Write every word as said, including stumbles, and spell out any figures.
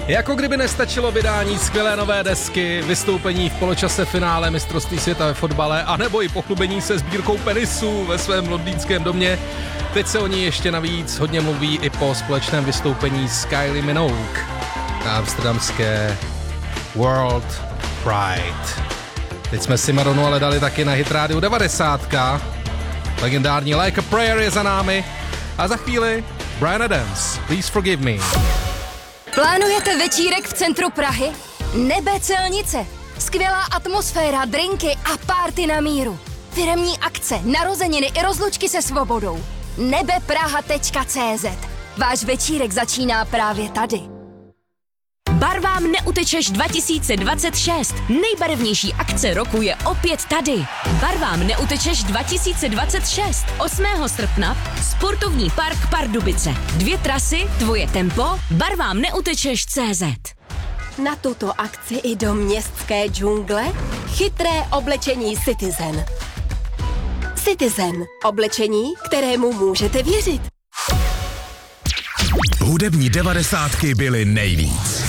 Jako kdyby nestačilo vydání skvělé nové desky, vystoupení v poločase finále mistrovství světa ve fotbale, anebo i pochlubení se sbírkou penisů ve svém londýnském domě, teď se o ní ještě navíc hodně mluví i po společném vystoupení s Kylie Minogue na amsterdamské World Pride. Teď jsme si Madonu ale dali taky na Hit Radio devadesát. Legendární Like a Prayer je za námi a za chvíli Bryan Adams, Please Forgive Me. Plánujete večírek v centru Prahy? Nebe Celnice. Skvělá atmosféra, drinky a párty na míru. Firemní akce, narozeniny i rozlučky se svobodou. nebepraha tečka cé zet. Váš večírek začíná právě tady. Barvám neutečeš dva tisíce dvacet šest. Nejbarevnější akce roku je opět tady. Barvám neutečeš dva tisíce dvacet šest. osmého srpna Sportovní park Pardubice. Dvě trasy, tvoje tempo, barvám neutečeš tečka cé zet. Na tuto akci i do městské džungle chytré oblečení Citizen. Citizen. Oblečení, kterému můžete věřit. Hudební devadesátky byly nejvíc.